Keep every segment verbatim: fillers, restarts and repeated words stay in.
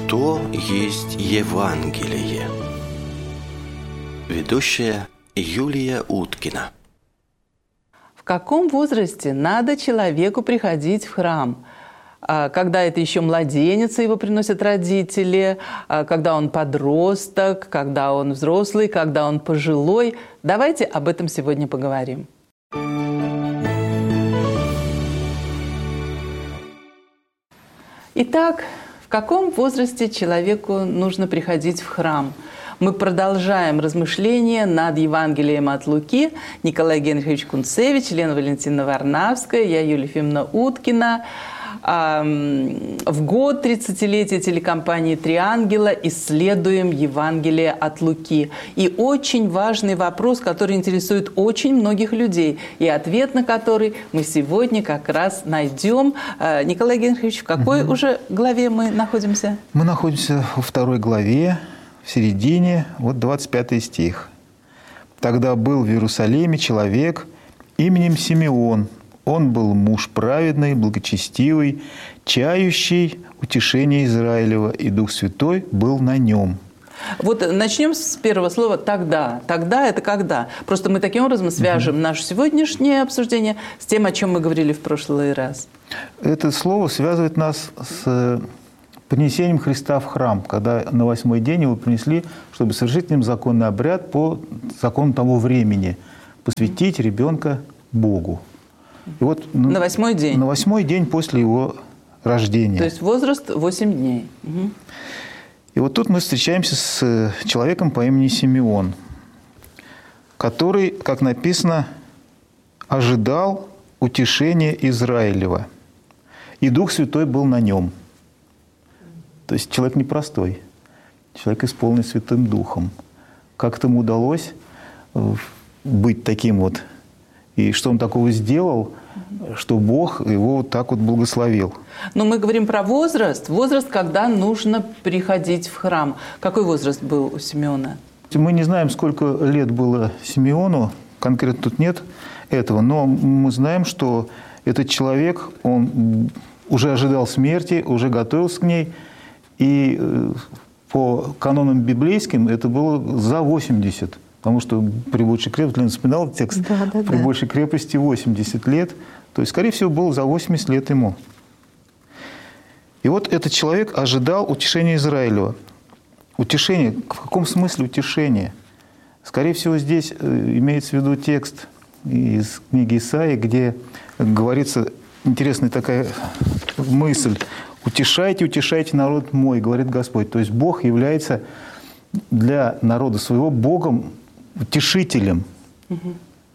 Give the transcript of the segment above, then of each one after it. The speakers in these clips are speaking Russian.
Что есть Евангелие? Ведущая Юлия Уткина. В каком возрасте надо человеку приходить в храм? Когда это еще младенец, его приносят родители, когда он подросток, когда он взрослый, когда он пожилой. Давайте об этом сегодня поговорим. Итак, в каком возрасте человеку нужно приходить в храм? Мы продолжаем размышления над Евангелием от Луки. Николай Генрихович Кунцевич, Елена Валентиновна Варнавская, я Юлия Ефимовна Уткина. В год тридцатилетия телекомпании «Три ангела» исследуем Евангелие от Луки. И очень важный вопрос, который интересует очень многих людей, и ответ на который мы сегодня как раз найдем. Николай Генрихович, в какой угу. уже главе мы находимся? Мы находимся во второй главе, в середине, вот двадцать пятый стих. «Тогда был в Иерусалиме человек именем Симеон. Он был муж праведный, благочестивый, чающий утешение Израилева, и Дух Святой был на нем». Вот начнем с первого слова «тогда». «Тогда» – это «когда». Просто мы таким образом свяжем угу. наше сегодняшнее обсуждение с тем, о чем мы говорили в прошлый раз. Это слово связывает нас с принесением Христа в храм, когда на восьмой день его принесли, чтобы совершить им законный обряд по закону того времени – посвятить ребенка Богу. И вот на восьмой день? На восьмой день после его рождения. То есть возраст восемь дней. Угу. И вот тут мы встречаемся с человеком по имени Симеон, который, как написано, ожидал утешения Израилева, и Дух Святой был на нем. То есть человек непростой, человек исполнен Святым Духом. Как ему удалось быть таким вот, и что он такого сделал, что Бог его вот так вот благословил. Но мы говорим про возраст. Возраст, когда нужно приходить в храм. Какой возраст был у Симеона? Мы не знаем, сколько лет было Симеону, конкретно тут нет этого, но мы знаем, что этот человек, он уже ожидал смерти, уже готовился к ней, и по канонам библейским это было за восемьдесят. Потому что при большей крепости, Лена вспоминала текст, да, да, при да. большей крепости восемьдесят лет. То есть, скорее всего, было за восемьдесят лет ему. И вот этот человек ожидал утешения Израилева. Утешение. В каком смысле утешение? Скорее всего, здесь имеется в виду текст из книги Исаии, где говорится интересная такая мысль. «Утешайте, утешайте народ мой, говорит Господь». То есть Бог является для народа своего Богом утешителем. Угу.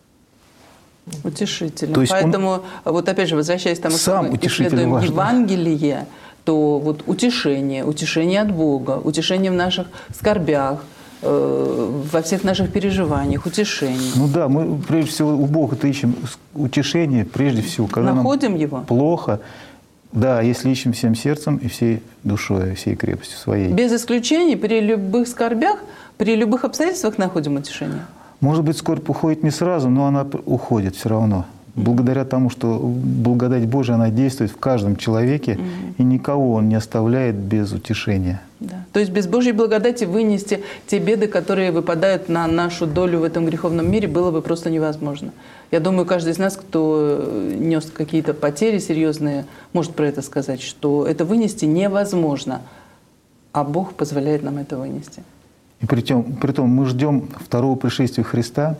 Утешителем. То есть Поэтому, вот опять же, возвращаясь к тому, что мы исследуем Евангелие, то вот утешение, утешение от Бога, утешение в наших скорбях, э, во всех наших переживаниях, утешение. Ну да, мы прежде всего у Бога-то ищем утешение, прежде всего, когда Находим нам его? плохо. Да, если ищем всем сердцем и всей душой, всей крепостью своей. Без исключений, при любых скорбях, при любых обстоятельствах находим утешение? Может быть, скорбь уходит не сразу, но она уходит все равно. Благодаря тому, что благодать Божия, она действует в каждом человеке, mm-hmm. и никого он не оставляет без утешения. Да. То есть без Божьей благодати вынести те беды, которые выпадают на нашу долю в этом греховном мире, было бы просто невозможно. Я думаю, каждый из нас, кто нес какие-то потери серьезные, может про это сказать, что это вынести невозможно, а Бог позволяет нам это вынести. И при том, при том мы ждем второго пришествия Христа,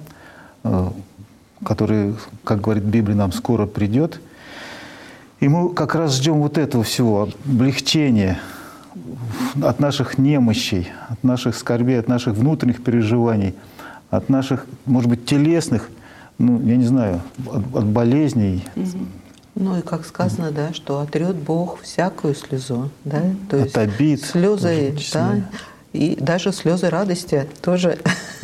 который, как говорит Библия, нам скоро придет. И мы как раз ждем вот этого всего, облегчения от наших немощей, от наших скорбей, от наших внутренних переживаний, от наших, может быть, телесных, ну, я не знаю, от, от болезней. Mm-hmm. Ну и как сказано, да, что отрет Бог всякую слезу, да, то от есть обид, слезы, да, и даже слезы радости тоже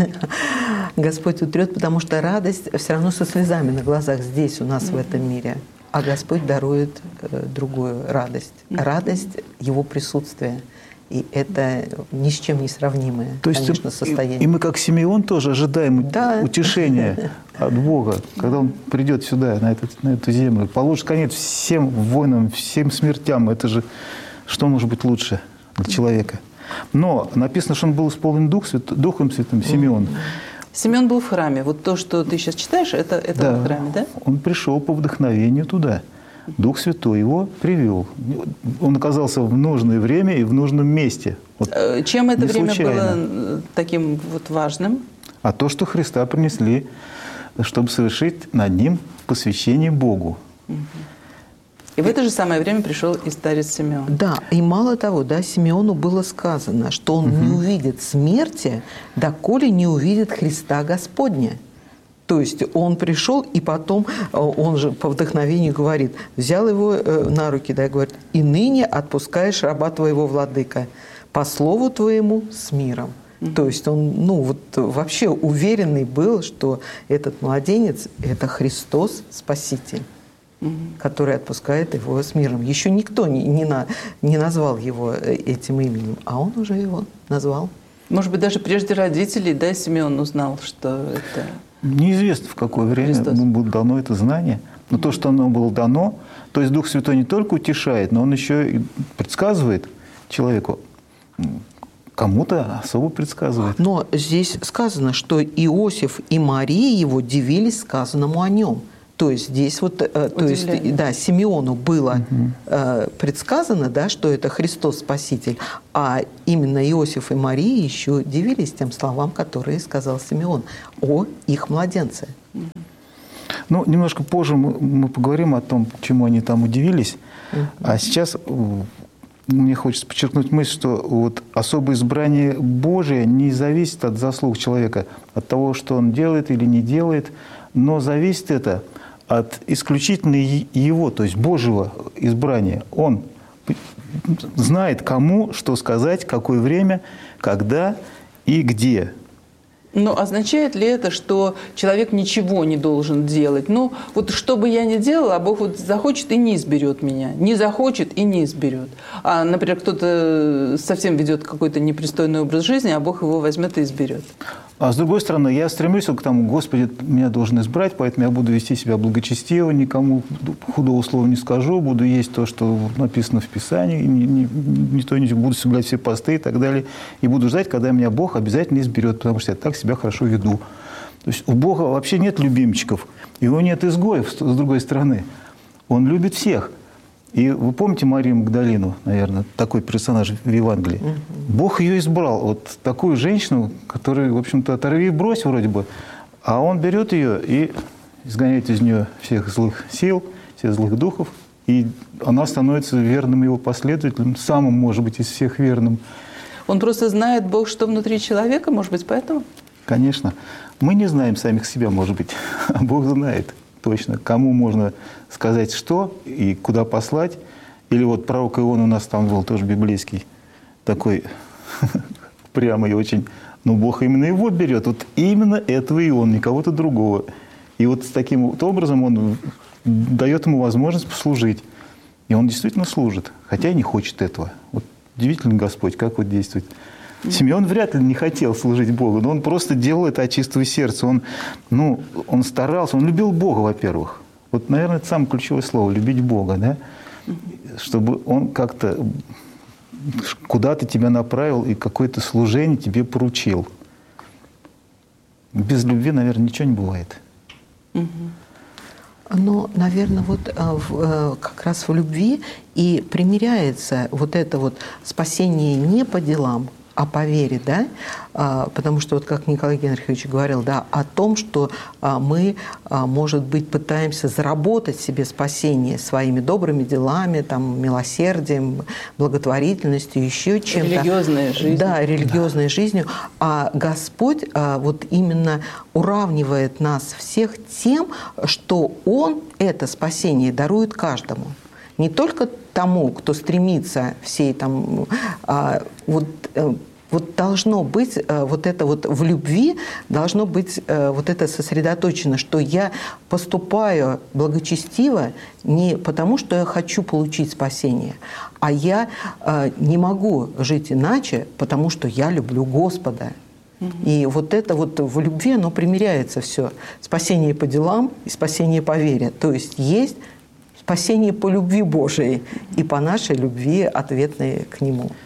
Господь утрет, потому что радость все равно со слезами на глазах здесь у нас mm-hmm. в этом мире, а Господь дарует э, другую радость, mm-hmm. радость Его присутствия. И это ни с чем не сравнимое, То есть, конечно, состояние. И, и мы, как Симеон, тоже ожидаем да. утешения от Бога, когда Он придет сюда, на эту, на эту землю. Положит конец всем войнам, всем смертям. Это же что может быть лучше для человека. Но написано, что он был исполнен Дух Свят... Духом Святым, Симеон. Симеон был в храме. Вот то, что ты сейчас читаешь, это, это Да, в храме, да? он пришел по вдохновению туда. Дух Святой его привел. Он оказался в нужное время и в нужном месте. Вот чем это не время случайно. было таким вот важным? А то, что Христа принесли, чтобы совершить над ним посвящение Богу. И в это же самое время пришел и старец Симеон. Да, и мало того, да, Симеону было сказано, что он угу. не увидит смерти, доколе не увидит Христа Господня. То есть он пришел, и потом, он же по вдохновению говорит, взял его на руки, да, и говорит, «И ныне отпускаешь раба твоего, владыка, по слову твоему с миром». Mm-hmm. То есть он, ну, вот вообще уверенный был, что этот младенец – это Христос Спаситель, mm-hmm. который отпускает его с миром. Еще никто не, не, на, не назвал его этим именем, а он уже его назвал. Может быть, даже прежде родителей, да, Симеон узнал, что это… Неизвестно, в какое время Христос. ему было дано это знание. Но mm-hmm. то, что оно было дано, то есть Дух Святой не только утешает, но он еще и предсказывает человеку. Кому-то особо предсказывает. Но здесь сказано, что Иосиф и Мария его дивились сказанному о нем. То есть здесь вот, то есть, да, Симеону было угу. э, предсказано, да, что это Христос Спаситель, а именно Иосиф и Мария еще дивились тем словам, которые сказал Симеон о их младенце. Ну, немножко позже мы, мы поговорим о том, чему они там удивились. Угу. А сейчас мне хочется подчеркнуть мысль, что вот особое избрание Божие не зависит от заслуг человека, от того, что он делает или не делает, но зависит это от исключительно его, то есть Божьего избрания. Он знает, кому что сказать, какое время, когда и где. Но означает ли это, что человек ничего не должен делать? Ну, вот что бы я ни делала, Бог вот захочет и не изберет меня. Не захочет и не изберет. А, например, кто-то совсем ведет какой-то непристойный образ жизни, а Бог его возьмет и изберет. А с другой стороны, я стремлюсь к тому, Господи, меня должен избрать, поэтому я буду вести себя благочестиво, никому худого слова не скажу, буду есть то, что написано в Писании, не, не, не то, не буду соблюдать все посты и так далее. И буду ждать, когда меня Бог обязательно изберет, потому что я так себя хорошо веду. То есть у Бога вообще нет любимчиков, его нет изгоев, с другой стороны. Он любит всех. И вы помните Марию Магдалину, наверное, такой персонаж в Евангелии? Mm-hmm. Бог ее избрал. Вот такую женщину, которую, в общем-то, оторви и брось вроде бы. А он берет ее и изгоняет из нее всех злых сил, всех злых духов. И она становится верным его последователем, самым, может быть, из всех верным. Он просто знает, Бог, что внутри человека, может быть, поэтому? Конечно. Мы не знаем самих себя, может быть, а Бог знает. Точно, кому можно сказать что и куда послать. Или вот пророк Ион у нас там был, тоже библейский, такой прямо и очень, ну, Бог именно его берет. Вот именно этого и он, не кого-то другого. И вот с таким вот образом он дает ему возможность послужить. И он действительно служит, хотя и не хочет этого. Вот удивительный Господь, как вот действует. Симеон вряд ли не хотел служить Богу, но он просто делал это от чистого сердца. Он, ну, он старался, он любил Бога, во-первых. Вот, наверное, это самое ключевое слово – любить Бога, да? Чтобы он как-то куда-то тебя направил и какое-то служение тебе поручил. Без любви, наверное, ничего не бывает. Но, наверное, вот как раз в любви и примиряется вот это вот спасение не по делам, а по вере, да, потому что, вот как Николай Генрихович говорил, да, о том, что мы, может быть, пытаемся заработать себе спасение своими добрыми делами, там, милосердием, благотворительностью, еще чем-то. Религиозной жизнью. Да, религиозной да. жизнью. А Господь вот именно уравнивает нас всех тем, что Он это спасение дарует каждому. Не только тому, кто стремится всей там, а, вот, вот должно быть вот это вот в любви должно быть вот это сосредоточено, что я поступаю благочестиво не потому, что я хочу получить спасение, а я не могу жить иначе, потому что я люблю Господа. И вот это вот в любви, оно примиряется все. Спасение по делам и спасение по вере. То есть есть спасение по любви Божией и по нашей любви, ответной к Нему.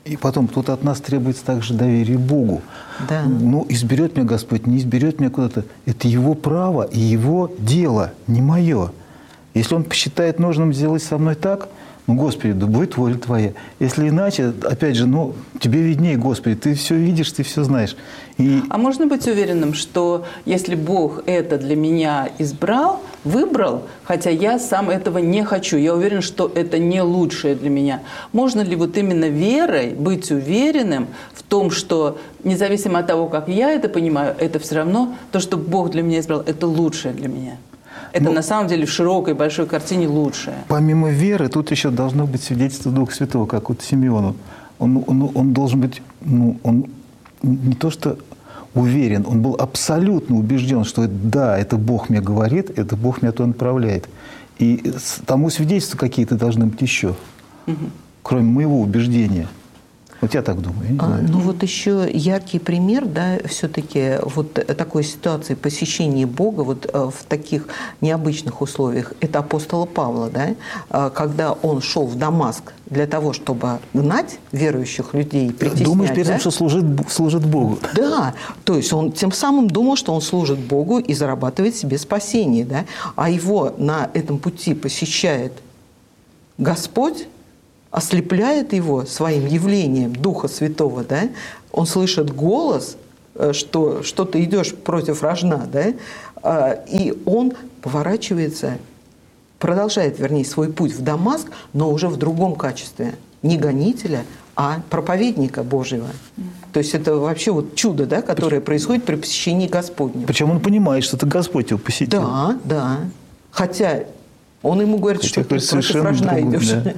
И потом, тут от нас требуется также доверие Богу. Да. Ну, изберет меня Господь, не изберет меня куда-то. Это Его право и Его дело, не мое. Если Он посчитает нужным сделать со мной так, ну, Господи, да будет воля Твоя. Если иначе, опять же, ну, Тебе виднее, Господи, Ты все видишь, Ты все знаешь. И... А можно быть уверенным, что если Бог это для меня избрал, выбрал, хотя я сам этого не хочу, я уверен, что это не лучшее для меня. Можно ли вот именно верой быть уверенным в том, что независимо от того, как я это понимаю, это все равно то, что Бог для меня избрал, это лучшее для меня? Это ну, на самом деле в широкой, большой картине лучшее. Помимо веры, тут еще должно быть свидетельство Духа Святого, как вот Симеону. Он, он, он должен быть, ну, он не то что уверен, он был абсолютно убежден, что да, это Бог мне говорит, это Бог меня туда направляет. И тому свидетельства какие-то должны быть еще, угу. кроме моего убеждения. Вот я так думаю. Я не знаю. А, ну вот еще яркий пример, да, все-таки вот такой ситуации посещения Бога вот в таких необычных условиях, это апостола Павла, да, когда он шел в Дамаск для того, чтобы гнать верующих людей, притеснять. Думаешь, при этом, да? что служит, служит Богу. Да, то есть он тем самым думал, что он служит Богу и зарабатывает себе спасение, да, а его на этом пути посещает Господь, ослепляет его своим явлением Духа Святого, да? Он слышит голос, что, что ты идешь против рожна, да? И он поворачивается, продолжает, вернее, свой путь в Дамаск, но уже в другом качестве. Не гонителя, а проповедника Божьего. То есть это вообще вот чудо, да, которое происходит при посещении Господнем. Причем он понимает, что это Господь его посетил. Да, да. Хотя он ему говорит, Хотя что ты против рожна другой, идешь. Да.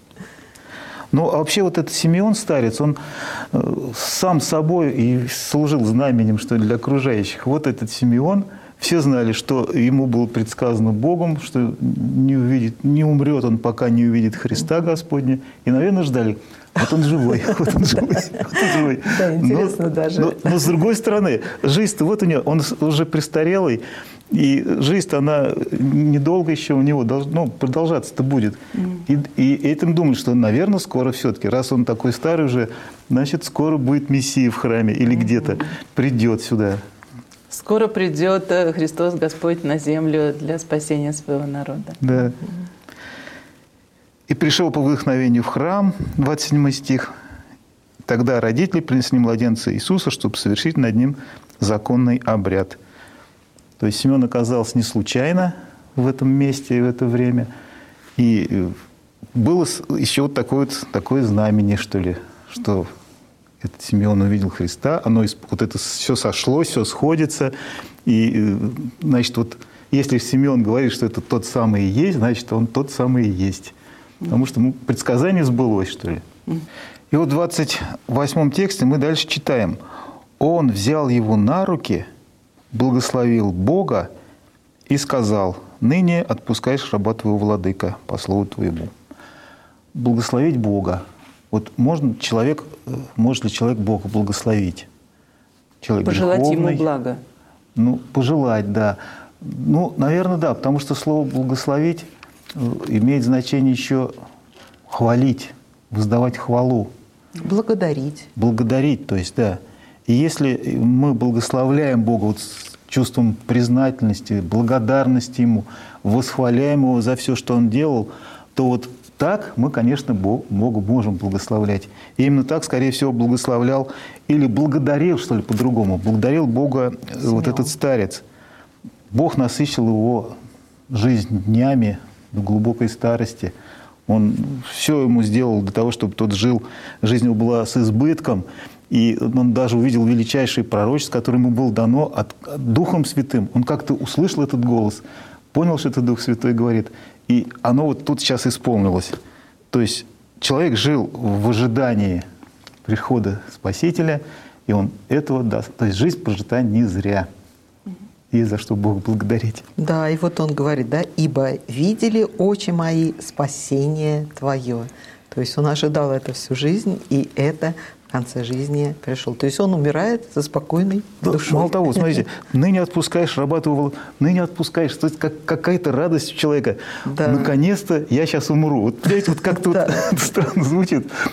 Ну, а вообще вот этот Симеон, старец, он э, сам собой и служил знаменем, что ли, для окружающих. Вот этот Симеон, все знали, что ему было предсказано Богом, что не увидит, не умрет он, пока не увидит Христа Господня. И, наверное, ждали. Вот он живой, вот он живой, вот он живой. Да, интересно даже. Но, но с другой стороны, жизнь-то вот у него, он уже престарелый, и жизнь-то она недолго еще у него должна, ну, продолжаться-то будет. Mm. И, и этим думают, что, наверное, скоро все-таки, раз он такой старый уже, значит, скоро будет Мессия в храме или mm-hmm. где-то придет сюда. Скоро придет Христос Господь на землю для спасения своего народа. Да. «И пришел по вдохновению в храм», двадцать седьмой стих. «Тогда родители принесли младенца Иисуса, чтобы совершить над ним законный обряд». То есть Симеон оказался не случайно в этом месте и в это время. И было еще вот такое, вот, такое знамение, что ли, что этот Симеон увидел Христа. Оно, вот это все сошлось, все сходится. И, значит, вот если Симеон говорит, что это тот самый и есть, значит, он тот самый и есть. Потому что ну, предсказание сбылось, что ли. И вот в двадцать восьмом тексте мы дальше читаем. «Он взял его на руки, благословил Бога и сказал: ныне отпускаешь раба твоего, владыка, по слову твоему». Благословить Бога. Вот можно человек, может ли человек Бога благословить? Человек пожелать греховный, ему блага. Ну, пожелать, да. Ну, наверное, да, потому что слово «благословить» имеет значение еще хвалить, воздавать хвалу. Благодарить. Благодарить, то есть, да. И если мы благословляем Бога вот с чувством признательности, благодарности Ему, восхваляем Его за все, что Он делал, то вот так мы, конечно, Богу можем благословлять. И именно так, скорее всего, благословлял или благодарил, что ли, по-другому. Благодарил Бога Симеон. Вот этот старец. Бог насыщил его жизнь днями до глубокой старости. Он все ему сделал для того, чтобы тот жил, жизнь его была с избытком. И он даже увидел величайшее пророчество, которое ему было дано от, от Духом Святым. Он как-то услышал этот голос, понял, что это Дух Святой говорит. И оно вот тут сейчас исполнилось. То есть человек жил в ожидании прихода Спасителя, и он этого даст. То есть жизнь прожита не зря. И за что Богу благодарить. Да, и вот он говорит, да, «Ибо видели очи мои спасение Твое». То есть он ожидал это всю жизнь, и это в конце жизни пришел. То есть он умирает со спокойной душой. Да, мало того, смотрите, ныне отпускаешь раба твоего, ныне отпускаешь. То есть как, какая-то радость у человека. Да. Наконец-то я сейчас умру. Вот, знаете, вот как-то вот странно звучит.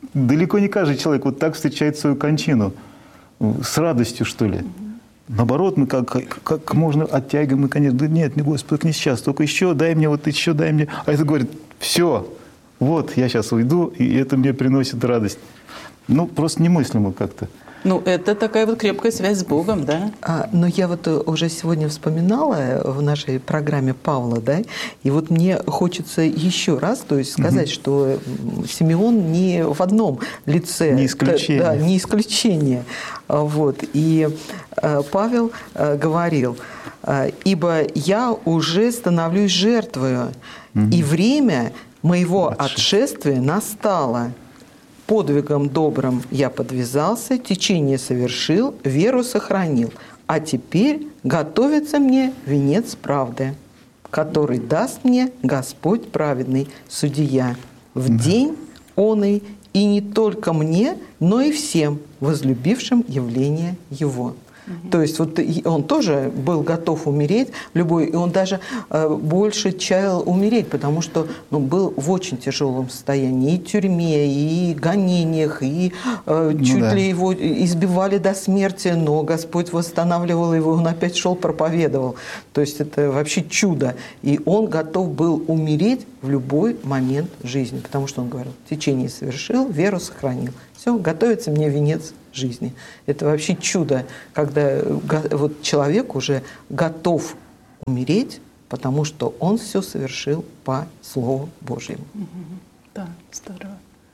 далеко не каждый человек вот так встречает свою кончину. С радостью, что ли. Наоборот, мы как, как, как можно оттягиваем, мы, конечно, да нет, не, Господи, не сейчас, только еще, дай мне, вот еще, дай мне. А это говорит, все, вот, я сейчас уйду, и это мне приносит радость. Ну, просто немыслимо как-то. Ну, это такая вот крепкая связь с Богом, да? А, но я вот уже сегодня вспоминала в нашей программе Павла, да, и вот мне хочется еще раз, то есть сказать, угу. что Симеон не в одном лице. Не исключение. Да, не исключение. Вот. И Павел говорил, ибо я уже становлюсь жертвою, угу. и время моего отшествия настало. Подвигом добрым я подвязался, течение совершил, веру сохранил. А теперь готовится мне венец правды, который даст мне Господь праведный, судья, в да. день оный, и не только мне, но и всем возлюбившим явление Его. Угу. То есть вот он тоже был готов умереть, любой, и он даже э, больше чаял умереть, потому что ну, был в очень тяжелом состоянии, и в тюрьме, и гонениях, и э, ну, чуть да. ли его избивали до смерти, но Господь восстанавливал его, он опять шел, проповедовал. То есть это вообще чудо. И он готов был умереть в любой момент жизни, потому что он говорил, течение совершил, веру сохранил. Все, готовится мне венец жизни. Это вообще чудо, когда вот человек уже готов умереть, потому что он все совершил по Слову Божьему. Да, здорово.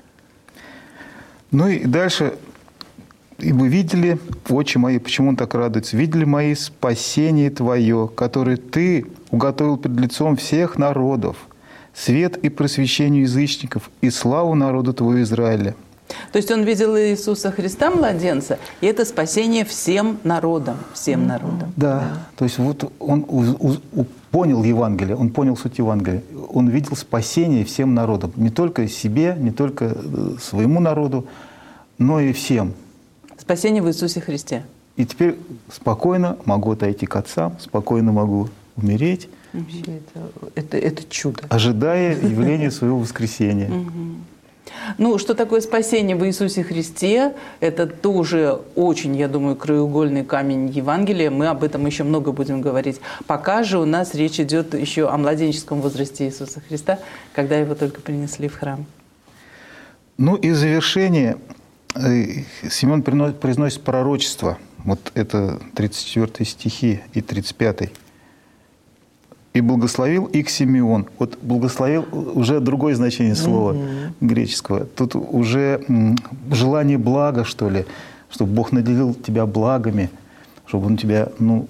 Ну и дальше, и вы видели, отче мои, почему он так радуется, видели мои спасение Твое, которое Ты уготовил пред лицом всех народов, свет и просвещение язычников, и славу народу Твоего Израиля. То есть он видел Иисуса Христа, младенца, и это спасение всем народам, всем народам. Да, да. То есть вот он у, у, у, понял Евангелие, он понял суть Евангелия, он видел спасение всем народам, не только себе, не только своему народу, но и всем. Спасение в Иисусе Христе. И теперь спокойно могу отойти к отцам, спокойно могу умереть. Вообще это, это, это чудо. Ожидая явления своего воскресения. Ну, что такое спасение в Иисусе Христе? Это тоже очень, я думаю, краеугольный камень Евангелия. Мы об этом еще много будем говорить. Пока же у нас речь идет еще о младенческом возрасте Иисуса Христа, когда его только принесли в храм. Ну и в завершение Симеон произносит пророчество. Вот это тридцать четвёртые стихи и тридцать пятый. «И благословил их Симеон». Вот «благословил» уже другое значение слова mm-hmm. греческого. Тут уже желание блага, что ли, чтобы Бог наделил тебя благами, чтобы Он тебя, ну,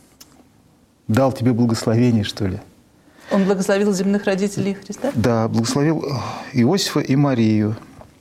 дал тебе благословение, что ли. Он благословил земных родителей Христа? Да, благословил Иосифа и Марию.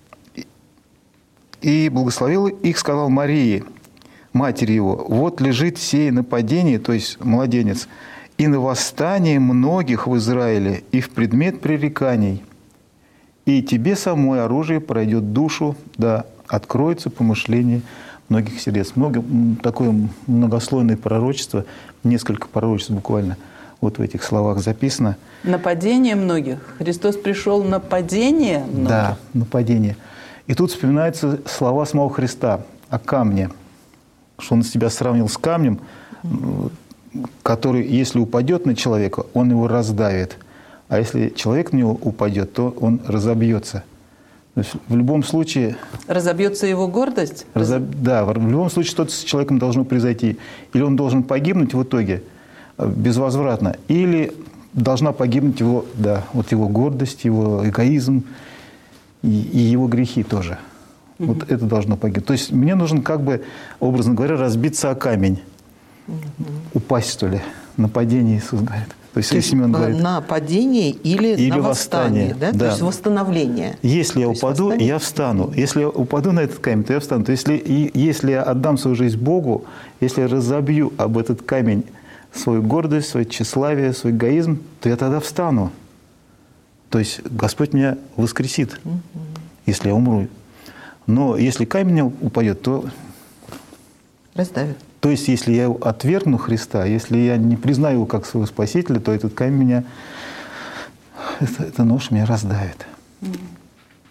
И благословил их, сказал Марии, матери его, «Вот лежит сей нападение», то есть младенец, «и на восстание многих в Израиле, и в предмет пререканий. И тебе самой оружие пройдет душу, да откроется помышление многих сердец». Много, такое многослойное пророчество, несколько пророчеств буквально вот в этих словах записано. Нападение многих. Христос пришел на падение многих. Да, нападение. И тут вспоминаются слова самого Христа о камне, что Он себя сравнил с камнем, который, если упадет на человека, он его раздавит. А если человек на него упадет, то он разобьется. То есть в любом случае... Разобьется его гордость? Разоб... Да, в любом случае что-то с человеком должно произойти. Или он должен погибнуть в итоге безвозвратно, или должна погибнуть его, да, вот его гордость, его эгоизм и, и его грехи тоже. Mm-hmm. Вот это должно погибнуть. То есть мне нужно, как бы, образно говоря, разбиться о камень. Mm-hmm. Упасть, что ли, на падение, Иисус говорит. То есть, То есть Симеон говорит, на падение или, или на восстание, восстание, да? Да. То есть восстановление. Если я То есть упаду, восстание? я встану. Если я упаду на этот камень, то я встану. То есть если, и, если я отдам свою жизнь Богу, если я разобью об этот камень свою гордость, свое тщеславие, свой эгоизм, то я тогда встану. То есть Господь меня воскресит, угу. если я умру. Но если камень упадет, то... Раздавит. То есть, если я отвергну Христа, если я не признаю Его как своего Спасителя, то этот камень меня, это, это нож меня раздавит.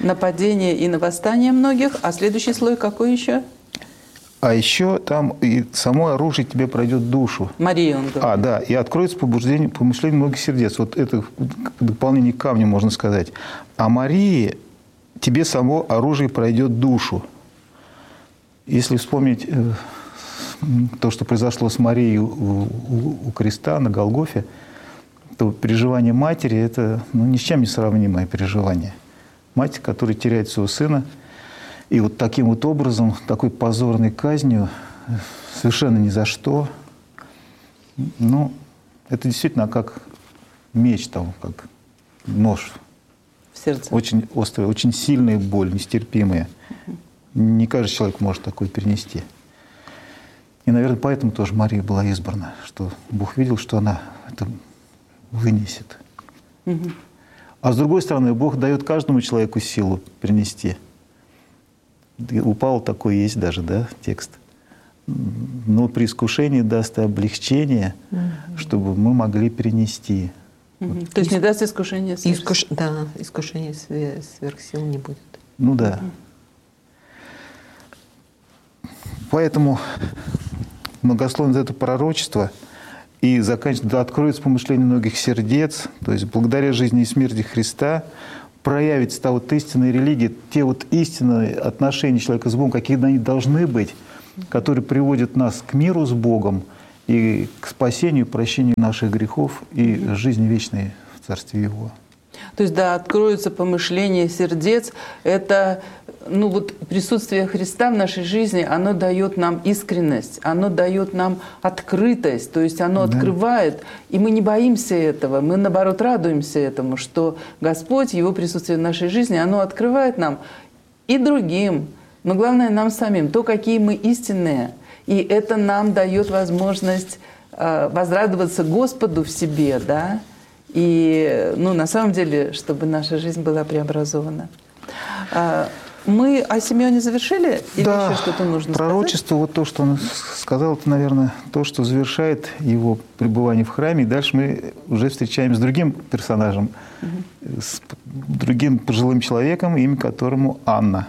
нападение и на восстание многих. А следующий слой какой еще? А еще там и само оружие тебе пройдет душу. Мария, он говорит. А, да, и откроется побуждение, помышление многих сердец. Вот это дополнение к камню, можно сказать. А Марии тебе само оружие пройдет душу. Если вспомнить э, то, что произошло с Марией у, у, у креста на Голгофе, то переживание матери – это ну, ни с чем не сравнимое переживание. Мать, которая теряет своего сына, и вот таким вот образом, такой позорной казнью, совершенно ни за что, ну, это действительно как меч, там, как нож. В сердце. Очень острая, очень сильная боль, нестерпимая. Не каждый человек может такое перенести. И, наверное, поэтому тоже Мария была избрана, что Бог видел, что она это вынесет. Угу. А с другой стороны, Бог дает каждому человеку силу перенести. У Павла такой есть даже, да, текст. Но при искушении даст и облегчение, угу. чтобы мы могли перенести. Угу. Вот. То есть не даст искушения сверх... Искуш... Да, искушения сверх сил не будет. Ну да. Угу. Поэтому многословно это пророчество и заканчивается, да, откроется помышление многих сердец, то есть благодаря жизни и смерти Христа проявится та вот истинная религия, те вот истинные отношения человека с Богом, какие они должны быть, которые приводят нас к миру с Богом и к спасению, прощению наших грехов и жизни вечной в Царстве Его. То есть, да, откроются помышления сердец. Это, ну вот, присутствие Христа в нашей жизни, оно дает нам искренность, оно дает нам открытость, то есть оно да. открывает, и мы не боимся этого, мы, наоборот, радуемся этому, что Господь, Его присутствие в нашей жизни, оно открывает нам и другим, но главное нам самим, то, какие мы истинные. И это нам дает возможность э, возрадоваться Господу в себе, да, и, ну, на самом деле, чтобы наша жизнь была преобразована. Мы о Симеоне завершили? Или да, еще что-то нужно пророчество, сказать? вот то, что он сказал, это, наверное, то, что завершает его пребывание в храме. И дальше мы уже встречаемся с другим персонажем, угу. с другим пожилым человеком, имя которому Анна.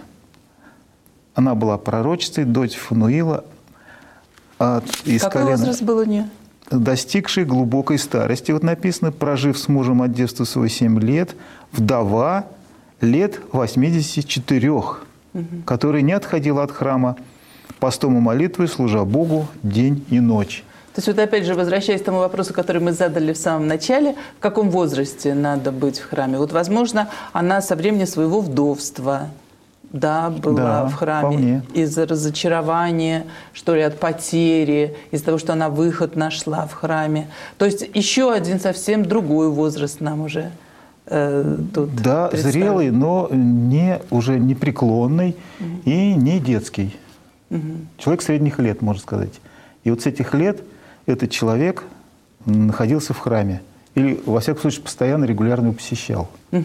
Она была пророчицей, дочь Фануила. От, из Какой колена... возраст был у нее? Достигшей глубокой старости, вот написано, прожив с мужем от детства свои семь лет, вдова лет восьмидесяти четырёх, угу. которая не отходила от храма, постом и молитвой, служа Богу день и ночь. То есть вот опять же, возвращаясь к тому вопросу, который мы задали в самом начале, в каком возрасте надо быть в храме? Вот, возможно, она со времени своего вдовства, да, была да, в храме из-за разочарования, что ли, от потери, из-за того, что она выход нашла в храме. То есть еще один совсем другой возраст нам уже э, тут да, зрелый, но не, уже не преклонный угу. и не детский. Угу. Человек средних лет, можно сказать. И вот с этих лет этот человек находился в храме. Или, во всяком случае, постоянно, регулярно его посещал. Угу.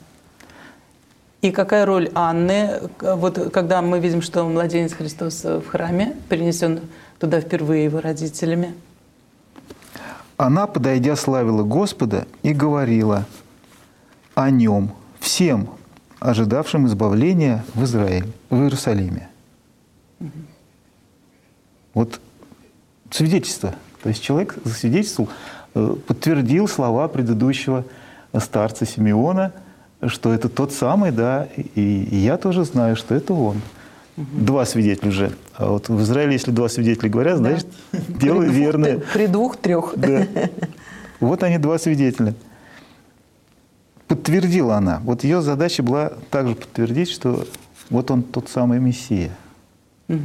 И какая роль Анны, вот когда мы видим, что младенец Христос в храме, перенесен туда впервые его родителями? Она, подойдя, славила Господа и говорила о Нем всем, ожидавшим избавления в Израиле, в Иерусалиме. Угу. Вот свидетельство. То есть человек засвидетельствовал, подтвердил слова предыдущего старца Симеона, что это тот самый, да, и, и я тоже знаю, что это он. Угу. Два свидетеля уже. А вот в Израиле, если два свидетеля говорят, да. значит, дело при верное. Двух, при двух-трех. Да. Вот они, два свидетеля. Подтвердила она. Вот ее задача была также подтвердить, что вот он тот самый Мессия. Угу.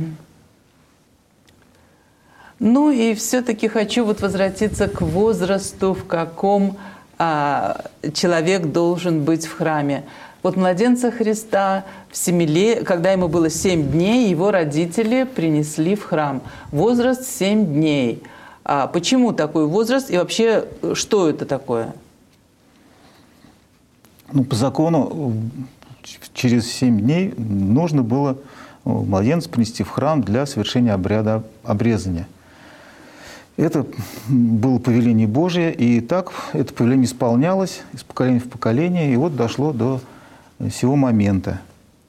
Ну и все-таки хочу вот возвратиться к возрасту, в каком а, человек должен быть в храме. Вот младенца Христа, в семиле... когда ему было семь дней, его родители принесли в храм. Возраст семь дней. А почему такой возраст и вообще что это такое? Ну, по закону через семь дней нужно было младенца принести в храм для совершения обряда обрезания. Это было повеление Божие, и так это повеление исполнялось из поколения в поколение, и вот дошло до сего момента.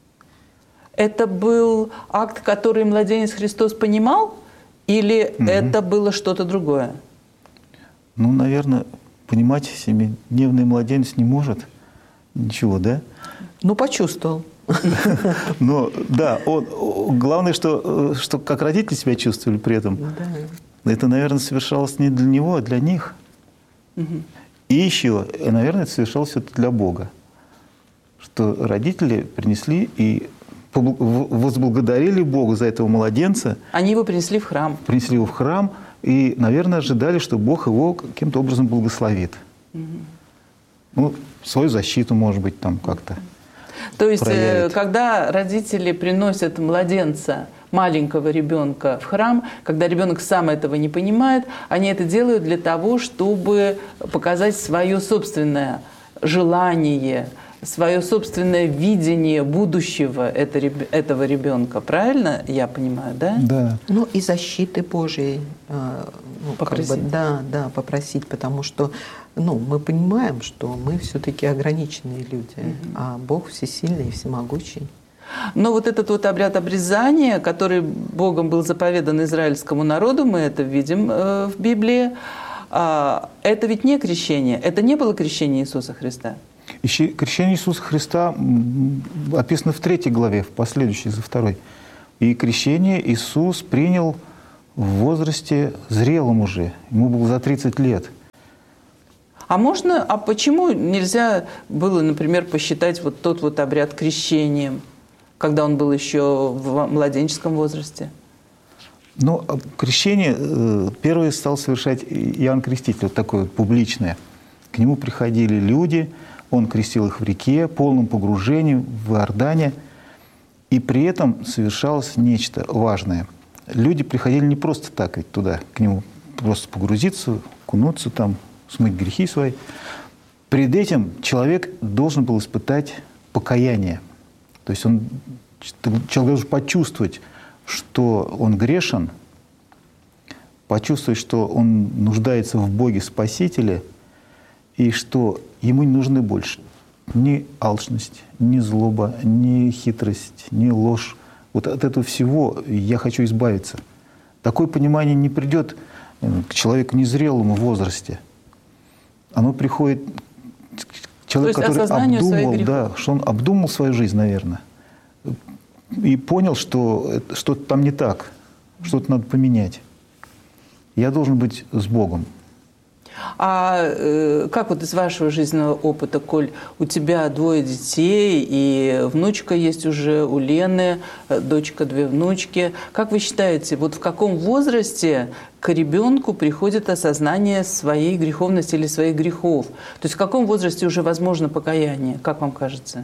Это был акт, который младенец Христос понимал, или угу. это было что-то другое? Ну, наверное, понимать семидневный младенец не может ничего, да? Ну, почувствовал. Но, да, он, главное, что, что как родители себя чувствовали при этом. Да. Это, наверное, совершалось не для него, а для них. Угу. И еще, наверное, это совершалось это для Бога. Что родители принесли и возблагодарили Бога за этого младенца. Они его принесли в храм. Принесли его в храм и, наверное, ожидали, что Бог его каким-то образом благословит. Угу. Ну, свою защиту, может быть, там как-то. То есть, проявит. Когда родители приносят младенца, маленького ребенка в храм, когда ребенок сам этого не понимает, они это делают для того, чтобы показать свое собственное желание, свое собственное видение будущего этого ребенка. Правильно я понимаю, да? Да. Ну и защиты Божией. Ну, попросить. Как бы, да, да, попросить, потому что ну, мы понимаем, что мы все-таки ограниченные люди, mm-hmm. а Бог всесильный и всемогущий. Но вот этот вот обряд обрезания, который Богом был заповедан израильскому народу, мы это видим э, в Библии, э, это ведь не крещение, это не было крещение Иисуса Христа. Крещение Иисуса Христа описано в третьей главе, в последующей, за второй. И крещение Иисус принял в возрасте зрелом уже, ему было за тридцать лет. А можно, а почему нельзя было, например, посчитать вот тот вот обряд крещением, когда он был еще в младенческом возрасте? Ну, крещение первое стал совершать Иоанн Креститель, вот такое вот публичное. К нему приходили люди, он крестил их в реке, полном погружении, в Иордане. И при этом совершалось нечто важное. Люди приходили не просто так ведь туда, к нему, просто погрузиться, кунуться там, смыть грехи свои. Перед этим человек должен был испытать покаяние. То есть он, человек должен почувствовать, что он грешен, почувствовать, что он нуждается в Боге Спасителе, и что ему не нужны больше ни алчность, ни злоба, ни хитрость, ни ложь. Вот от этого всего я хочу избавиться. Такое понимание не придет к человеку незрелому в возрасте. Оно приходит к человеку, который обдумал, да, что он обдумал свою жизнь, наверное, и понял, что что-то там не так, что-то надо поменять. Я должен быть с Богом. А э, как вот из вашего жизненного опыта, Коль, у тебя двое детей, и внучка есть уже у Лены, дочка, две внучки. Как вы считаете, вот в каком возрасте к ребенку приходит осознание своей греховности или своих грехов? То есть в каком возрасте уже возможно покаяние, как вам кажется?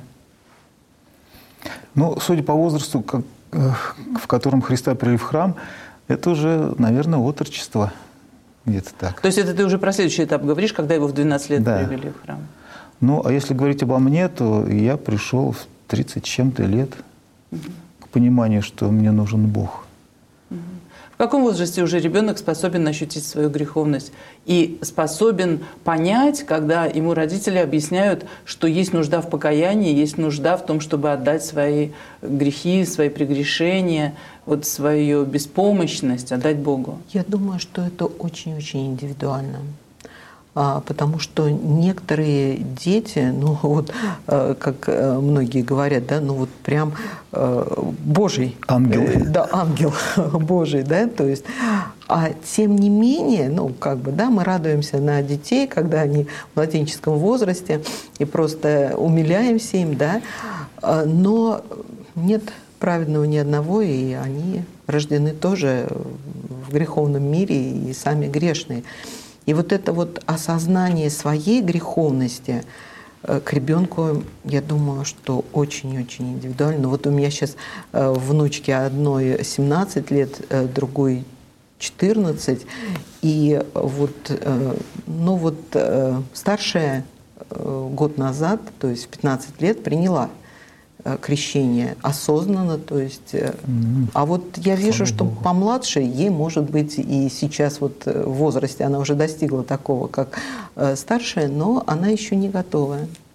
Ну, судя по возрасту, как, в котором Христа привели в храм, это уже, наверное, отрочество. Где-то так. То есть это ты уже про следующий этап говоришь, когда его в двенадцать лет да. привели в храм? Ну, а если говорить обо мне, то я пришел в тридцать с чем-то лет угу. к пониманию, что мне нужен Бог. Угу. В каком возрасте уже ребенок способен ощутить свою греховность и способен понять, когда ему родители объясняют, что есть нужда в покаянии, есть нужда в том, чтобы отдать свои грехи, свои прегрешения, вот свою беспомощность отдать Богу? Я думаю, что это очень-очень индивидуально. Потому что некоторые дети, ну вот, как многие говорят, да, ну вот прям Божий. Ангел. Да, ангел Божий, да, то есть, а тем не менее, ну как бы, да, мы радуемся на детей, когда они в младенческом возрасте, и просто умиляемся им, да, но нет праведного ни одного, и они рождены тоже в греховном мире и сами грешные. И вот это вот осознание своей греховности к ребенку, я думаю, что очень-очень индивидуально. Вот у меня сейчас внучке одной семнадцать лет, другой четырнадцать. И вот, ну вот старшая год назад, то есть в пятнадцать лет, приняла крещение осознанно, то есть, mm-hmm. а вот я вижу, Слава что Богу. Помладше, ей, может быть, и сейчас вот в возрасте она уже достигла такого, как старшая, но она еще не готова.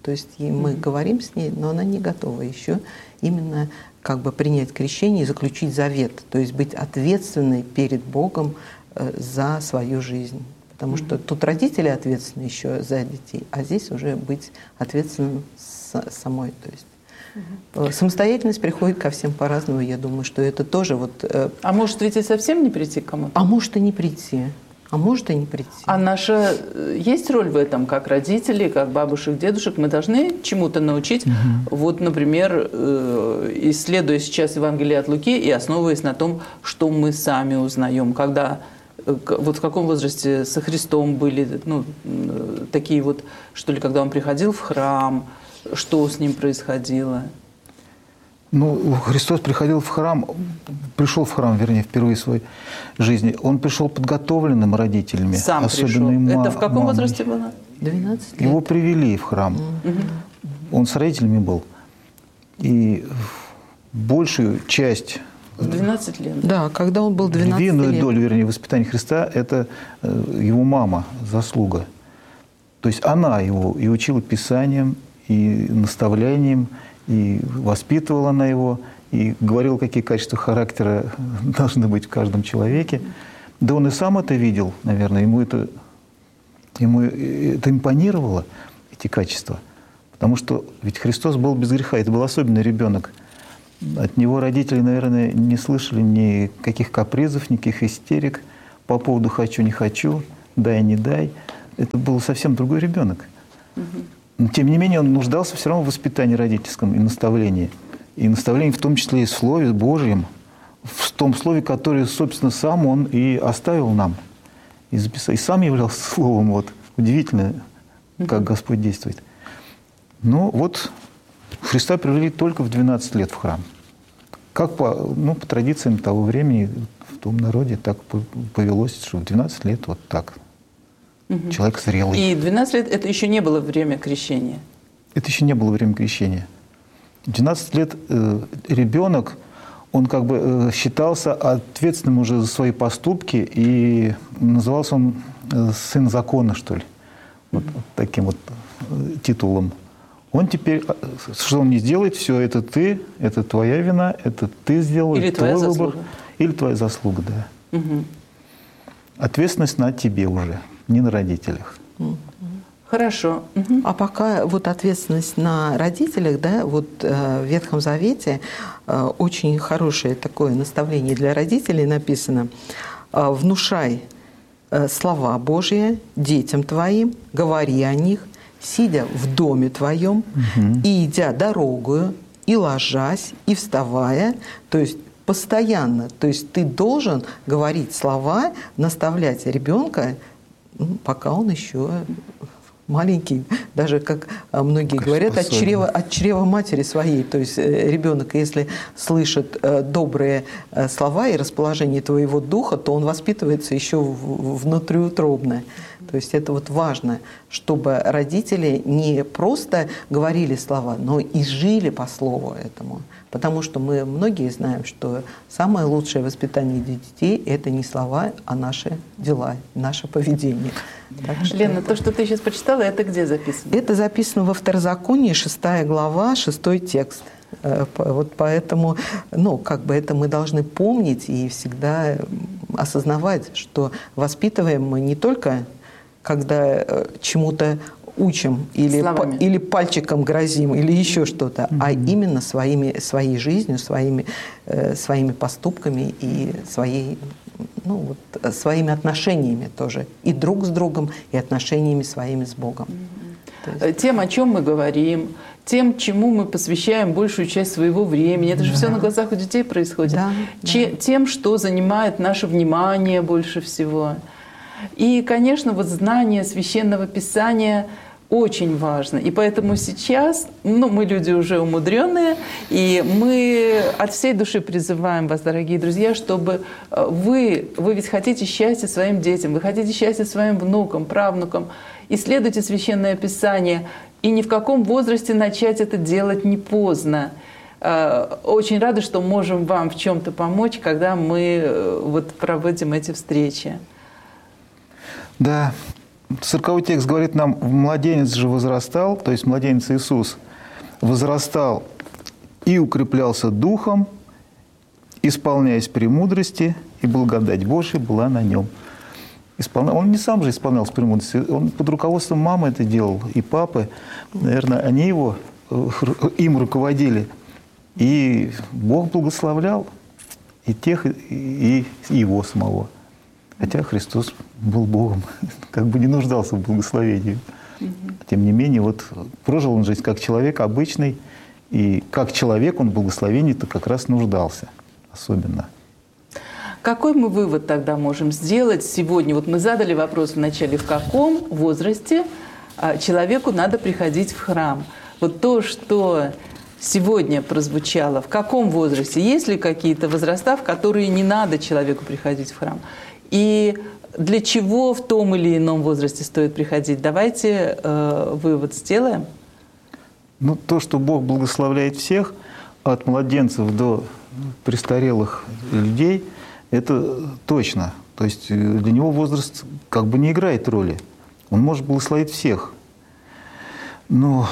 То есть и мы mm-hmm. говорим с ней, но она не готова еще именно как бы принять крещение и заключить завет, то есть быть ответственной перед Богом э, за свою жизнь. Потому mm-hmm. что тут родители ответственны еще за детей, а здесь уже быть ответственным с, самой. То есть mm-hmm. самостоятельность приходит ко всем по-разному. Я думаю, что это тоже вот... Э, а может ведь и совсем не прийти к кому-то? А может и не прийти. А может и не прийти. А наша есть роль в этом, как родители, как бабушек, дедушек? Мы должны чему-то научить. Угу. Вот, например, исследуя сейчас Евангелие от Луки и основываясь на том, что мы сами узнаем, когда, вот в каком возрасте со Христом были, ну, такие вот, что ли, когда он приходил в храм, что с ним происходило? Ну, Христос приходил в храм, пришел в храм, вернее, впервые в своей жизни. Он пришел подготовленным родителями. Сам особенно пришел. Ма- Это в каком мамой. возрасте было? двенадцать лет. Его привели в храм. Mm-hmm. Он с родителями был. И большую часть... двенадцать лет. Да, когда он был двенадцать лет. Львиную долю, вернее, воспитания Христа – это его мама, заслуга. То есть она его и учила Писанием, и наставлением, и воспитывала она его, и говорила, какие качества характера должны быть в каждом человеке. Да он и сам это видел, наверное, ему это, ему это импонировало, эти качества. Потому что ведь Христос был без греха, это был особенный ребенок. От него родители, наверное, не слышали никаких капризов, никаких истерик по поводу «хочу, не хочу», «дай, не дай». Это был совсем другой ребенок. Но, тем не менее, он нуждался все равно в воспитании родительском и наставлении. И наставлении в том числе и в Слове Божьем, в том Слове, которое, собственно, сам он и оставил нам. И записал. И сам являлся Словом. Вот. Удивительно, как Господь действует. Но вот Христа привели только в двенадцать лет в храм. Как по, ну, по традициям того времени, в том народе так повелось, что в двенадцать лет вот так. Угу. Человек зрелый. И двенадцать лет – это еще не было время крещения? Это еще не было время крещения. В двенадцать лет э, ребенок, он как бы э, считался ответственным уже за свои поступки, и назывался он э, сын закона, что ли, вот, вот таким вот э, титулом. Он теперь, что он не сделает, все это ты, это твоя вина, это ты сделал, или твой твоя выбор. Заслуга. Или твоя заслуга, да. Угу. Ответственность на тебе уже, не на родителях. Хорошо. Угу. А пока вот ответственность на родителях, да, вот э, в Ветхом Завете э, очень хорошее такое наставление для родителей написано. Э, «Внушай э, слова Божьи детям твоим, говори о них, сидя в доме твоем, угу. и идя дорогою, и ложась, и вставая». То есть постоянно. То есть ты должен говорить слова, наставлять ребенка, пока он еще маленький, даже, как многие Конечно, говорят, от чрева, от чрева матери своей. То есть ребенок, если слышит добрые слова и расположение твоего духа, то он воспитывается еще внутриутробно. То есть это вот важно, чтобы родители не просто говорили слова, но и жили по слову этому. Потому что мы многие знаем, что самое лучшее воспитание детей – это не слова, а наши дела, наше поведение. Так что Лена, то, что ты сейчас почитала, это где записано? Это записано во Второзаконии, шестая глава, шестой текст. Вот поэтому, ну, как бы это мы должны помнить и всегда осознавать, что воспитываем мы не только, когда чему-то учим или, по, или пальчиком грозим, или еще что-то, mm-hmm. а именно своими, своей жизнью, своими, э, своими поступками и своей, ну, вот, своими отношениями тоже. И друг с другом, и отношениями своими с Богом. Mm-hmm. Есть... Тем, о чем мы говорим, тем, чему мы посвящаем большую часть своего времени. Это же да. все на глазах у детей происходит. Да, Че, да. Тем, что занимает наше внимание больше всего. И, конечно, вот знание Священного Писания очень важно. И поэтому сейчас, ну, мы люди уже умудренные, и мы от всей души призываем вас, дорогие друзья, чтобы вы, вы ведь хотите счастья своим детям, вы хотите счастья своим внукам, правнукам, исследуйте Священное Писание, и ни в каком возрасте начать это делать не поздно. Очень рада, что можем вам в чем-то помочь, когда мы вот проводим эти встречи. Да, церковной текст говорит нам, младенец же возрастал, то есть младенец Иисус возрастал и укреплялся духом, исполняясь премудрости, и благодать Божия была на нем. Исполнял. Он не сам же исполнялся премудрости, он под руководством мамы это делал, и папы. Наверное, они его, им руководили. И Бог благословлял и тех, и его самого. Хотя Христос был Богом, как бы не нуждался в благословении. Тем не менее, вот прожил он жизнь как человек обычный, и как человек он в благословении-то как раз нуждался особенно. Какой мы вывод тогда можем сделать сегодня? Вот мы задали вопрос вначале, в каком возрасте человеку надо приходить в храм. Вот то, что сегодня прозвучало, в каком возрасте? Есть ли какие-то возраста, в которые не надо человеку приходить в храм? И для чего в том или ином возрасте стоит приходить? Давайте э, вывод сделаем. Ну, то, что Бог благословляет всех, от младенцев до престарелых людей, это точно. То есть для него возраст как бы не играет роли. Он может благословить всех. Но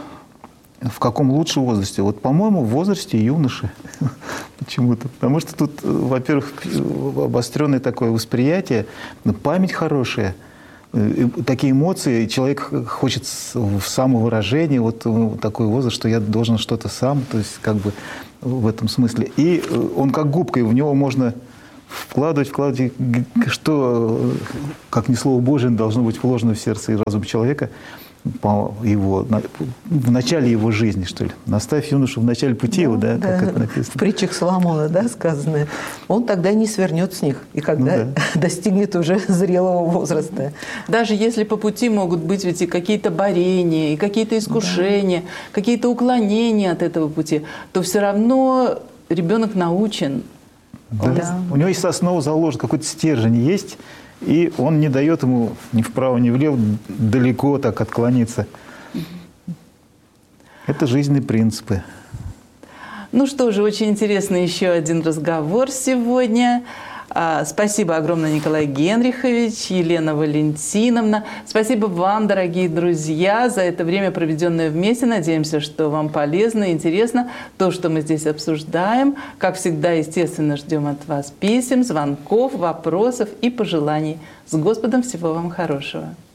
в каком лучшем возрасте? Вот, по-моему, в возрасте юноши. Почему-то. Потому что тут, во-первых, обостренное такое восприятие, память хорошая, такие эмоции, человек хочет самовыражения, вот такой возраст, что я должен что-то сам, то есть как бы в этом смысле. И он как губка, и в него можно вкладывать, вкладывать, что, как ни слово Божие, должно быть вложено в сердце и разум человека по его, в начале его жизни, что ли. Наставь юношу в начале пути, да, его, да, да, как это написано. В притчах Соломона, да, сказано. Он тогда не свернет с них, и когда ну, да. достигнет уже зрелого возраста. Даже если по пути могут быть ведь и какие-то борения, и какие-то искушения, да. какие-то уклонения от этого пути, то все равно ребенок научен. Да. Да. У него есть основа заложена, какой-то стержень есть, и он не дает ему ни вправо, ни влево далеко так отклониться. Это жизненные принципы. Ну что же, очень интересный еще один разговор сегодня. Спасибо огромное, Николай Генрихович, Елена Валентиновна. Спасибо вам, дорогие друзья, за это время, проведенное вместе. Надеемся, что вам полезно и интересно то, что мы здесь обсуждаем. Как всегда, естественно, ждем от вас писем, звонков, вопросов и пожеланий. С Господом, всего вам хорошего.